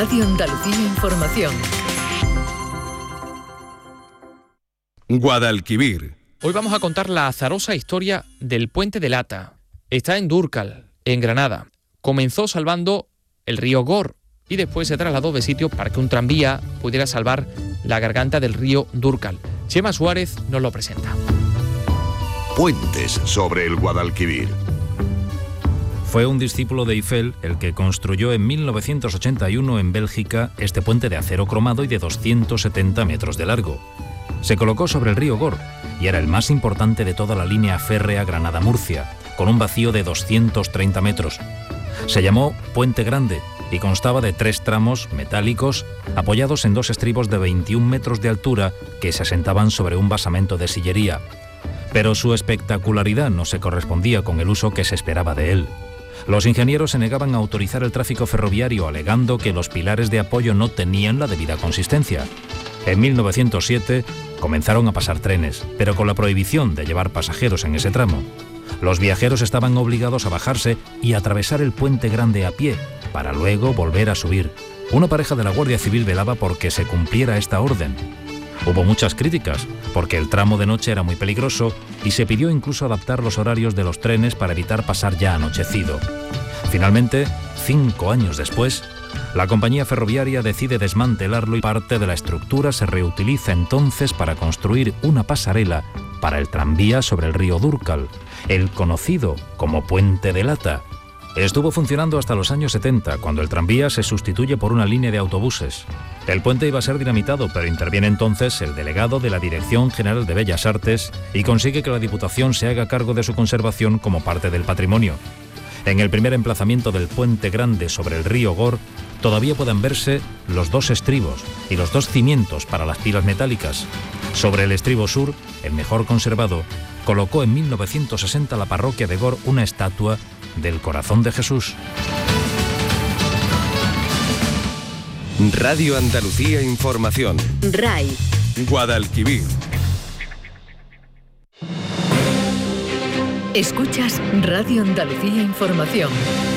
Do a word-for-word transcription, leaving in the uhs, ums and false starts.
Radio Andalucía Información. Guadalquivir. Hoy vamos a contar la azarosa historia del Puente de Lata. Está en Dúrcal, en Granada. Comenzó salvando el río Gor y después se trasladó de sitio para que un tranvía pudiera salvar la garganta del río Dúrcal. Chema Suárez nos lo presenta. Puentes sobre el Guadalquivir. Fue un discípulo de Eiffel el que construyó en mil novecientos ochenta y uno en Bélgica este puente de acero cromado y de doscientos setenta metros de largo. Se colocó sobre el río Gor y era el más importante de toda la línea férrea Granada-Murcia, con un vacío de doscientos treinta metros. Se llamó Puente Grande y constaba de tres tramos metálicos apoyados en dos estribos de veintiún metros de altura que se asentaban sobre un basamento de sillería. Pero su espectacularidad no se correspondía con el uso que se esperaba de él. Los ingenieros se negaban a autorizar el tráfico ferroviario alegando que los pilares de apoyo no tenían la debida consistencia. En mil novecientos siete comenzaron a pasar trenes, pero con la prohibición de llevar pasajeros en ese tramo. Los viajeros estaban obligados a bajarse y atravesar el Puente Grande a pie, para luego volver a subir. Una pareja de la Guardia Civil velaba porque se cumpliera esta orden. Hubo muchas críticas, porque el tramo de noche era muy peligroso y se pidió incluso adaptar los horarios de los trenes para evitar pasar ya anochecido. Finalmente, cinco años después, la compañía ferroviaria decide desmantelarlo y parte de la estructura se reutiliza entonces para construir una pasarela para el tranvía sobre el río Dúrcal, el conocido como Puente de Lata. Estuvo funcionando hasta los años setenta, cuando el tranvía se sustituye por una línea de autobuses. El puente iba a ser dinamitado, pero interviene entonces el delegado de la Dirección General de Bellas Artes y consigue que la Diputación se haga cargo de su conservación como parte del patrimonio. En el primer emplazamiento del Puente Grande sobre el río Gor, todavía pueden verse los dos estribos y los dos cimientos para las pilas metálicas. Sobre el estribo sur, el mejor conservado, colocó en mil novecientos sesenta la parroquia de Gor una estatua del Corazón de Jesús. Radio Andalucía Información. R A I. Guadalquivir. Escuchas Radio Andalucía Información.